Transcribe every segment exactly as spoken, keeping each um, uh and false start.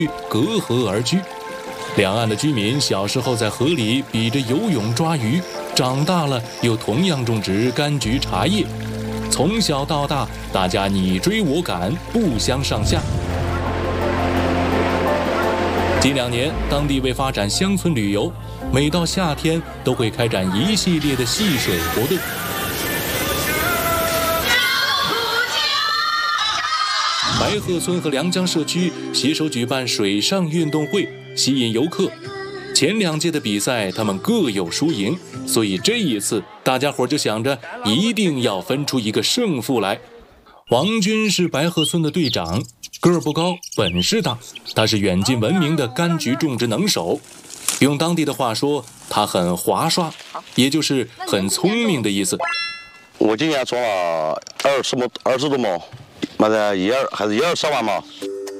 隔河而居。两岸的居民小时候在河里比着游泳抓鱼，长大了又同样种植柑橘茶叶，从小到大，大家你追我赶，不相上下。近两年，当地为发展乡村旅游，每到夏天都会开展一系列的戏水活动。白鹤村和良江社区携手举办水上运动会，吸引游客。前两届的比赛，他们各有输赢，所以这一次大家伙就想着一定要分出一个胜负来。王军是白鹤村的队长，个儿不高，本事大，他是远近闻名的柑橘种植能手。用当地的话说，他很滑刷，也就是很聪明的意思。 我今年种了二十亩，二十多亩，妈的一二还是一二十万嘛。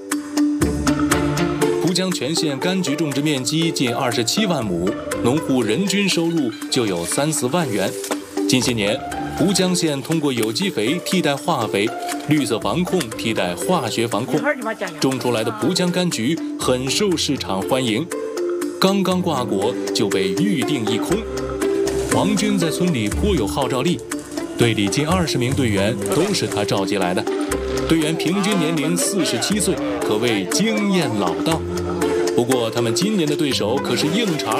蒲江全县柑橘种植面积近二十七万亩，农户人均收入就有三四万元。近些年，蒲江县通过有机肥替代化肥，绿色防控替代化学防控，种出来的蒲江柑橘很受市场欢迎。刚刚挂果就被预定一空。王军在村里颇有号召力，队里近二十名队员都是他召集来的。队员平均年龄四十七岁，可谓经验老道。不过他们今年的对手可是硬茬。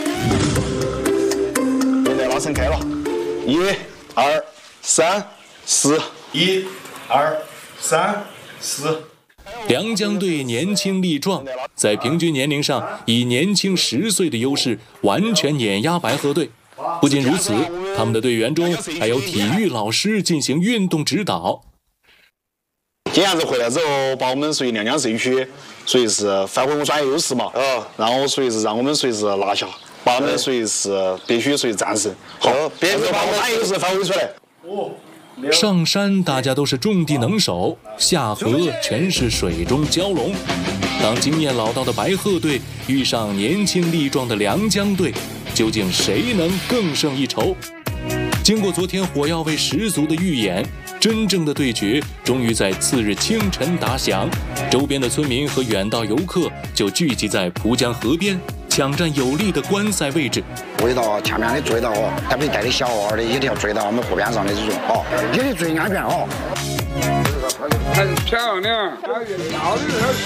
现在拉伸开了，一、二、三、四， 一、二、三、四。 良江队年轻力壮，在平均年龄上以年轻十岁的优势完全碾压白鹤队。不仅如此，他们的队员中还有体育老师进行运动指导。 今年子回来之后，把我们属于良江社区，属于是发挥我们专业优势嘛，啊，然后属于是让我们属于是拿下，把我们属于是必须属于战胜，好，必须把我们专业优势发挥出来。 哦。 上山大家都是种地能手，下河全是水中蛟龙。当经验老道的白鹤队遇上年轻力壮的良江队，究竟谁能更胜一筹？经过昨天火药味十足的预演，真正的对决终于在次日清晨打响。周边的村民和远道游客就聚集在蒲江河边，抢占有利的观赛位置。 围到前面的追到哦，特别带的小娃儿的一定要追到我们河边上的这种哦，也得追安全哦。 很漂亮，漂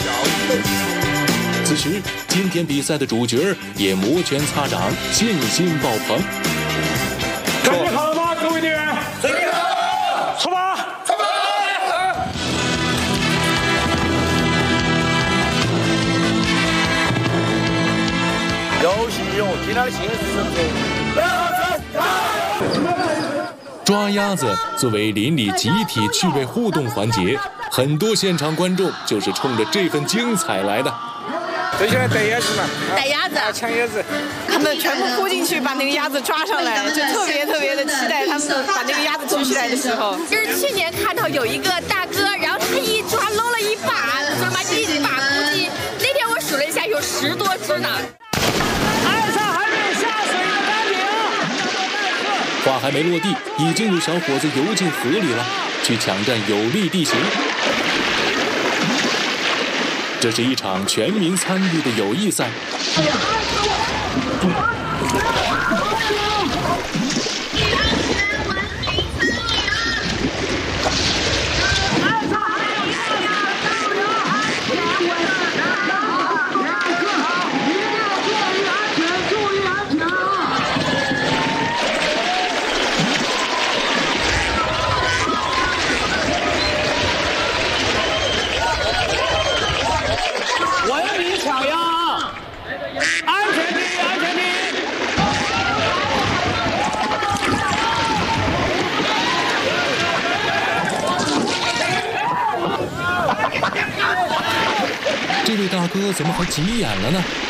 亮。 此时，今天比赛的主角也摩拳擦掌，信心爆棚。 准备好了吗，各位队员？准备好了，出发！出发！ 游戏用尽了心思。 抓鸭子作为邻里集体趣味互动环节，很多现场观众就是冲着这份精彩来的。 最喜欢逮鸭子嘛， 逮鸭子， 抢鸭子， 他们全部扑进去把那个鸭子抓上来，就特别特别的期待他们把那个鸭子抓起来的时候。 就是去年看到有一个大哥，然后他一抓搂了一把，就是把一把估计那天我数了一下有十多只呢。 岸上还没有下水的单顶。 话还没落地，已经有小伙子游进河里了，去抢占有利地形。这是一场全民参与的友谊赛。这位大哥怎么还急眼了呢？